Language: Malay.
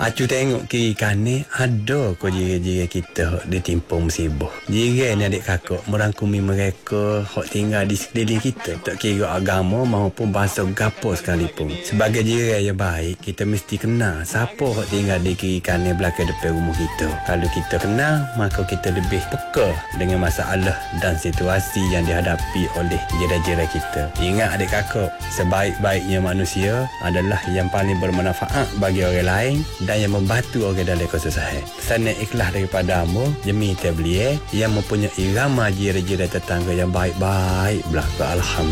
Acu tengok kiri kanan ada ko jiran-jiran kita dia timpung musibah. Jiran ni adik kakak merangkumi mereka hok tinggal di sekeliling kita. Tak kira agama maupun bahasa gapo sekalipun. Sebagai jiran yang baik, kita mesti kenal siapa hok tinggal di kiri kanan belakang depan rumah kita. Kalau kita kenal, maka kita lebih peka dengan masalah dan situasi yang dihadapi oleh jiran-jiran kita. Ingat adik kakak, sebaik-baiknya manusia adalah yang paling bermanfaat bagi orang lain dan yang membantu orang dalam kesusahan. Pesan ikhlas daripada Amo Jemi Tablier yang mempunyai irama jiran-jiran tetangga yang baik-baik belaka. Alhamdulillah.